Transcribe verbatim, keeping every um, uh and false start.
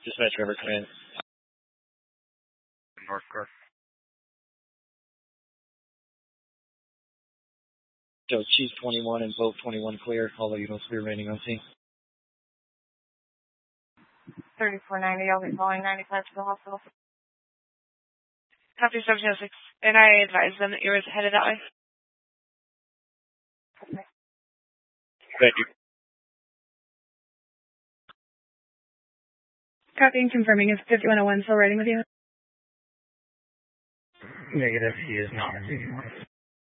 Dispatch River Command. North Coast. So Chief twenty-one and Boat twenty-one clear. All the units clear remaining on scene. thirty-four ninety, I'll be calling ninety-five to the hospital. Copy seven oh six, and I advised them that you were headed that way. Okay. Thank you. Copy and confirming, is fifty-one oh one still riding with you? Negative, he is not.